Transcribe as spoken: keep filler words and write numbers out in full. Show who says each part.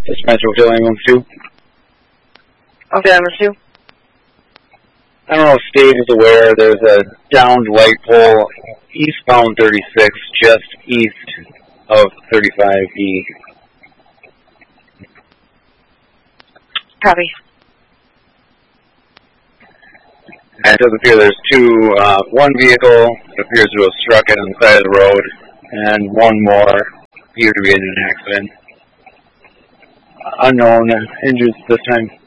Speaker 1: This is Metro Philly ambulance two.
Speaker 2: Okay, ambulance two.
Speaker 1: I don't know if Steve is aware, there's a downed light pole eastbound thirty-six, just east of thirty-five E.
Speaker 2: Copy.
Speaker 1: And it does appear there's two, uh, one vehicle appears to have struck it on the side of the road, and one more appears to be in an accident. Unknown injuries this time.